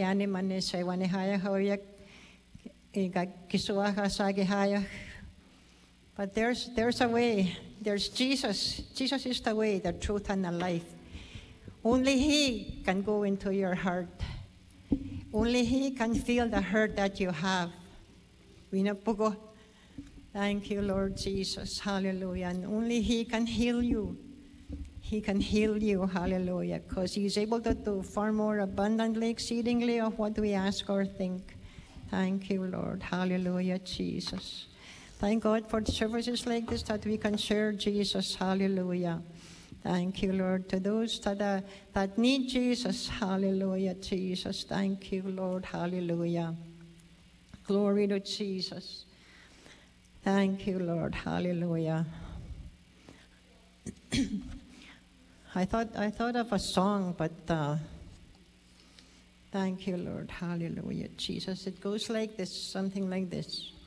ani mani say wani haya hoyak kisua kasagi haya. But there's a way. There's Jesus. Jesus is the way, the truth, and the life. Only He can go into your heart. Only He can feel the hurt that you have. Winapugo. Thank you, Lord Jesus. Hallelujah. And only He can heal you. He can heal you. Hallelujah. Because He is able to do far more abundantly, exceedingly of what we ask or think. Thank you, Lord. Hallelujah, Jesus. Thank God for services like this that we can share Jesus. Hallelujah. Thank you, Lord. To those that need Jesus. Hallelujah, Jesus. Thank you, Lord. Hallelujah. Glory to Jesus. Thank you, Lord. Hallelujah. I thought of a song, but thank you, Lord. Hallelujah, Jesus. It goes like this, something like this.